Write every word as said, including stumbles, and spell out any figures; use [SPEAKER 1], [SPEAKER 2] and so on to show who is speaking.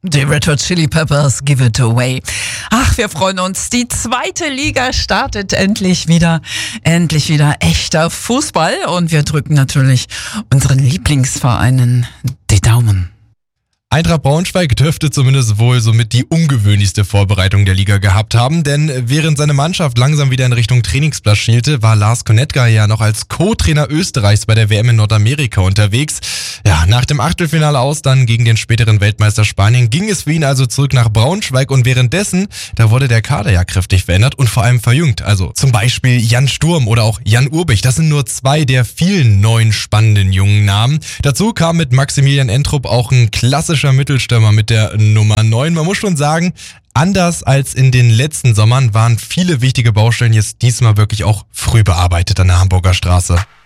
[SPEAKER 1] Die Red Hot Chili Peppers, Give It Away. Ach, wir freuen uns. Die zweite Liga startet endlich wieder. Endlich wieder echter Fußball. Und wir drücken natürlich unseren Lieblingsvereinen die Daumen.
[SPEAKER 2] Eintracht Braunschweig dürfte zumindest wohl somit die ungewöhnlichste Vorbereitung der Liga gehabt haben, denn während seine Mannschaft langsam wieder in Richtung Trainingsplatz schielte, war Lars Konetka ja noch als Co-Trainer Österreichs bei der W M in Nordamerika unterwegs. Ja, nach dem Achtelfinale aus dann gegen den späteren Weltmeister Spanien ging es für ihn also zurück nach Braunschweig und währenddessen, da wurde der Kader ja kräftig verändert und vor allem verjüngt. Also zum Beispiel Jan Sturm oder auch Jan Urbich, das sind nur zwei der vielen neuen spannenden jungen Namen. Dazu kam mit Maximilian Entrup auch ein klassischer Mittelstürmer mit der Nummer neun. Man muss schon sagen, anders als in den letzten Sommern waren viele wichtige Baustellen jetzt diesmal wirklich auch früh bearbeitet an der Hamburger Straße.